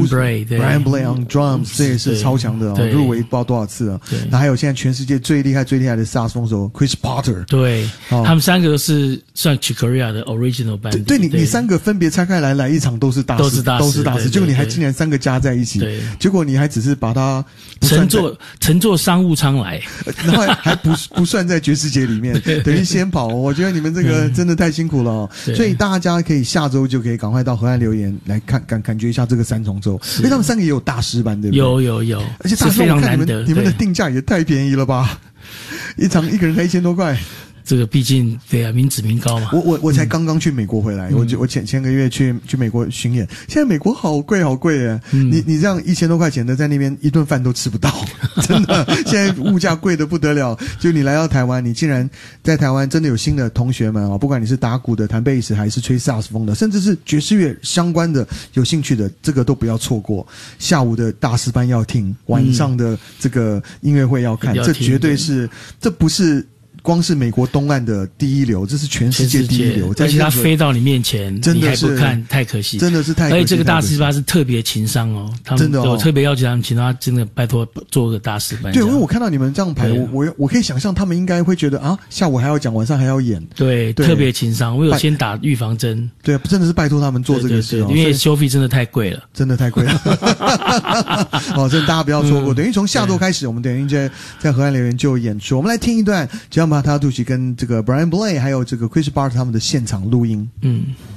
Brian Blade on drums， 这也是超强的哦，入围不知道多少次了。那还有现在全世界最厉害的萨克斯风手 Chris Potter， 对，他们3个都是算 Chick Corea 的 original band。 对，你3个分别拆开来一场都是大师，结果你还竟然3个加在一起，结果你还只是把它乘坐商务舱来， 然后还不算在爵士节里面，等于先跑。我觉得你们这个真的太辛苦了哦，所以大家可以下周就可以赶快到河岸留言来感觉一下这个3重奏，因为他们3个也有大师班，对不对？ 有， 而且大师我看你们的定价也太便宜了吧，一个人才1000多块。 这个毕竟对啊，民脂民膏嘛。 我才刚刚去美国回来，我前个月去美国巡演，现在美国好贵耶，你这样1000多块钱的在那边一顿饭都吃不到，真的，现在物价贵得不得了。就你来到台湾，你竟然在台湾真的有新的同学们啊，不管你是打鼓的、弹贝斯还是吹萨克斯风的，甚至是爵士乐相关的有兴趣的，这个都不要错过。下午的大师班要听，晚上的这个音乐会要看，这绝对是，这不是光是美国东岸的第一流，这是全世界第一流， 而且他飞到你面前，你还不看，太可惜， 真的是太可惜。 而且这个大师班是特别情商哦，他们真的我特别要求他们，请他真的拜托做个大师班。 对，因为我看到你们这样排，我可以想象他们应该会觉得啊，下午还要讲，晚上还要演， 对，特别情商。我有先打预防针， 对，真的是拜托他们做这个事哦， 因为收费真的太贵了， 真的太贵了。哦，这大家不要错过。等于从下周开始，我们等于在河岸留言就有演出，我们来听一段。Matatucci 跟这个 Brian Blade 还有这个 Chris Potter 他们的现场录音。